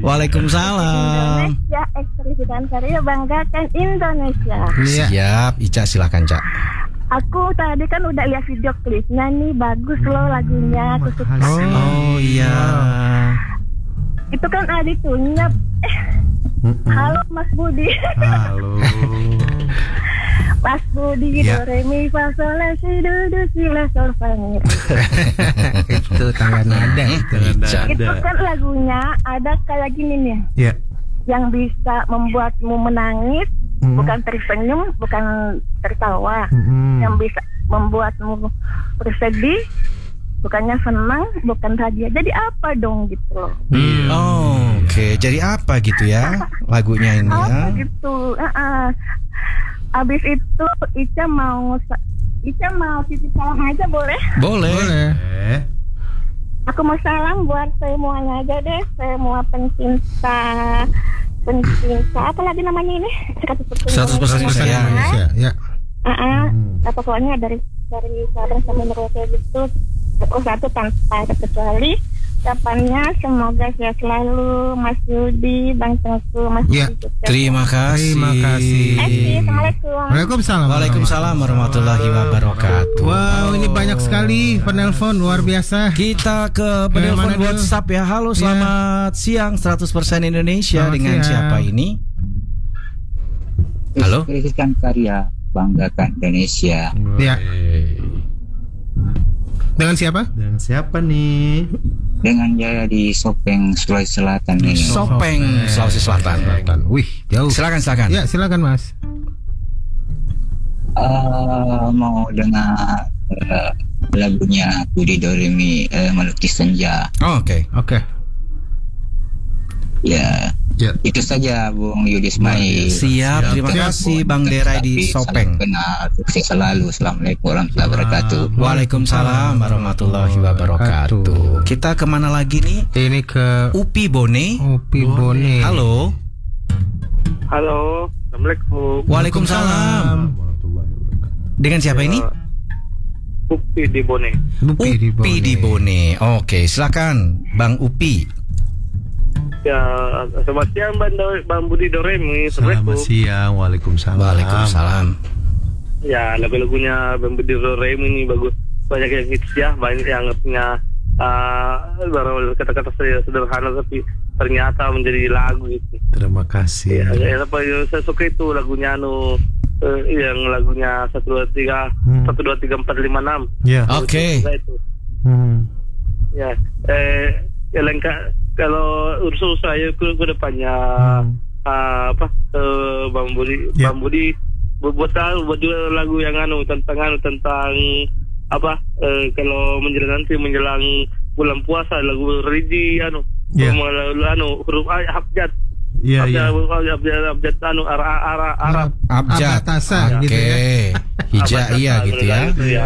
Waalaikumsalam. Indonesia, ekspresikan karya, banggakan Indonesia. Siap, Ica silakan, Cak. Aku tadi kan udah lihat video klipnya nih, bagus loh lagunya, aku suka. Oh iya. Itu kan ada itunya. Halo Mas Budi. Halo. Mas Budi, do re mi fa sol la si do la sol fa mi. Itu tangga nada itu. Itu kan lagunya ada kayak gini nih. Ya. Yang bisa membuatmu menangis, bukan tersenyum, bukan tertawa. Yang bisa membuatmu bersedih, bukannya senang, bukan bahagia. Jadi apa dong gitu loh. Oke. Jadi apa gitu ya lagunya ini ya? Apa gitu. Abis itu Ica mau titip salam aja boleh? Boleh. Aku mau salam buat semuanya aja deh, semua pencinta apa lagi namanya ini? 100% Indonesia. Ya. Pokoknya dari Sabang sampai Merauke gitu. Pokok satu tanpa terkecuali. Ucapannya semoga sehat selalu Mas Yudi, Bang Tengku, Mas Ya. Yudi juga. Terima kasih. Assalamualaikum. Waalaikumsalam. Waalaikumsalam warahmatullahi wabarakatuh. Wow, ini banyak sekali penelpon, luar biasa. Kita ke penelpon WhatsApp ya. Halo, selamat siang 100% Indonesia. Selamat dengan siang. siapa ini? Halo. Ekspresikan karya, banggakan Indonesia. Ya. Dengan siapa? Dan siapa nih? Dengan Jaya di Sopeng, Sulawesi Selatan ini. Sopeng, Sulawesi Selatan. Wih, jauh. Silakan. Ya, silakan Mas. Mau dengar lagunya Budi Doremi, Melukis Senja. Oke. Ya. Itu saja Bung Yudi Ismail. Siap, terima kasih Bang Derai di Sopeng. Kenal, sukses selalu. Assalamualaikum warahmatullahi wabarakatuh. Waalaikumsalam warahmatullahi wabarakatuh. Kita kemana lagi nih? Ini ke Upi Bone. Halo. Assalamualaikum. Waalaikumsalam. Dengan siapa ini? Upi di Bone. Upi di Bone. Oke, silakan Bang Upi. Ya, selamat siang Bang Budi Doremi. Selamat siang. Waalaikumsalam. Ya, lagu-lagunya Bang Budi Doremi ini bagus. Banyak yang hits ya, banyak yang punya baru kata-kata sederhana tapi ternyata menjadi lagu itu. Terima kasih. Ya, apa yang saya suka itu lagunya yang lagunya 1 2 3 4 5 6. Ya. Oke. Ya, ya lengkap. Kalau urusan saya ke depannya Bang Budi buat juga lagu yang tentang kalau menjelang bulan puasa lagu religi huruf abjad. Abjad Arab. Abjad gitu ya. Hijaiyah gitu ya.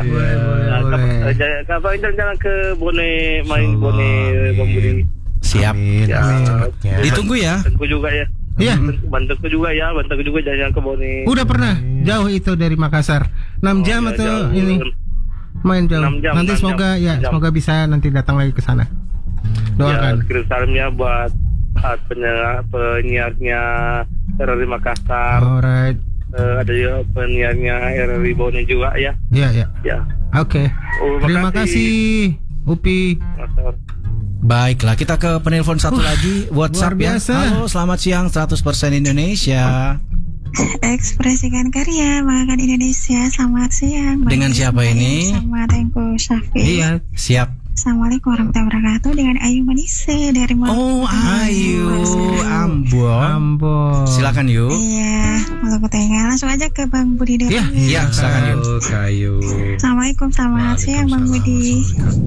Jangan ke Bone, main Bone Bang Budi. Siap. Ditunggu ya. Bantuku juga ya. Iya. Bantuku juga jangan ke Bone. Udah pernah jauh itu dari Makassar 6 jam atau jauh. ini main jauh. 6 jam, nanti 6 semoga jam. semoga bisa nanti datang lagi ke sana. Doakan. Kirim salamnya buat penyiarnya RRI Makassar. Alright. Ada juga penyiarnya RRI Bone juga ya. Iya. Oke. Terima kasih Upi. Baiklah, kita ke penelpon satu lagi WhatsApp ya. Halo, selamat siang 100% Indonesia. Ekspresikan karya, banggakan Indonesia. Selamat siang. Dengan siapa ini? Sama Tengku Syafi. Iya, siap. Assalamualaikum warahmatullahi wabarakatuh. Dengan Ayu Manise dari Maluku. Oh, Ayu Ambon. Silakan yuk. Iya, Maluku Tengah. Langsung aja ke Bang Budi dulu. Iya, silakan yuk. Assalamualaikum, selamat siang Bang Budi.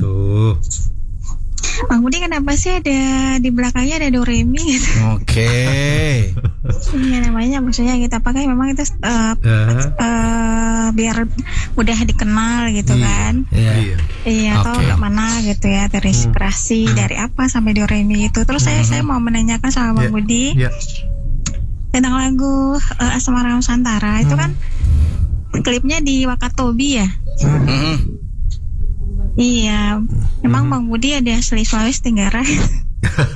Bang Budi, kenapa sih ada di belakangnya ada Doremi gitu? Oke. Iya, namanya maksudnya kita pakai memang itu biar mudah dikenal gitu kan. Iya, atau mana gitu ya, terinspirasi dari apa sampai Doremi itu. Terus saya mau menanyakan sama Bang Budi tentang lagu Asmara Nusantara itu kan klipnya di Wakatobi ya. Iya, memang Bang Budi ada asli Sulawesi Tenggara.